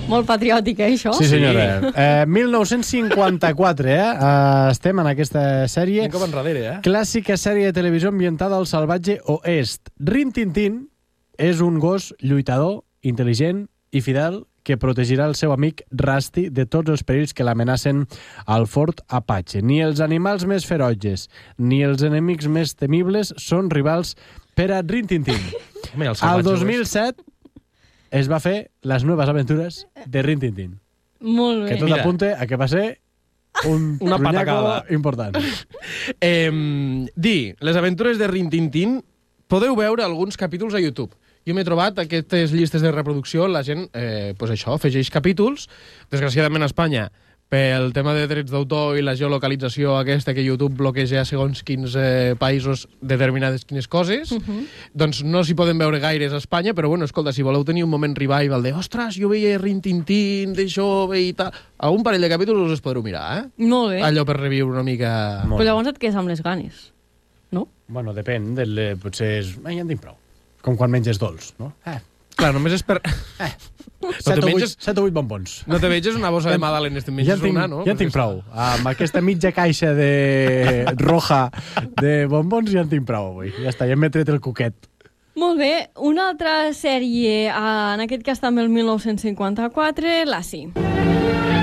Molt patriòtic, això? Sí, senyora. 1954, estem en aquesta sèrie. Un cop enrere, Clàssica sèrie de televisió ambientada al salvatge oest. Rin Tin Tin és un gos lluitador, intel·ligent i fidel que protegirà el seu amic Rusty de tots els perills que l'amenacen al Fort Apache. Ni els animals més ferotges ni els enemics més temibles són rivals per a Rin Tin Tin. Al 2007 es va fer Les nuevas aventures de Rin Tin Tin. Molt bé. Que tot apunta a que va ser una patacada important. Les aventures de Rin Tin Tin podeu veure alguns capítols a YouTube. Jo m'he trobat aquestes llistes de reproducció, la gent, afegeix capítols. Desgraciadament a Espanya, pel tema de drets d'autor i la geolocalització aquesta que YouTube bloqueja segons quins països determinades quines coses, doncs no s'hi poden veure gaires a Espanya, però bueno, escolta, si voleu tenir un moment revival de ostres, jo veia Rin Tin Tin, d'això, i tal, algun parell de capítols us podreu mirar, Molt bé. Allò per reviure una mica... Però llavors et quedes amb les ganes, no? Bueno, depèn, potser és... ja en tinc prou. Com quan menges dolç, no? Clar, només és per... 7 o 8 bombons. No te veges una bossa de Madalenes, te menges una, no? Ja en tinc prou. Amb aquesta mitja caixa de roja de bombons ja en tinc prou avui. Ja està, ja m'he tret el coquet. Molt bé. Una altra sèrie, en aquest cas també el 1954, Lassie.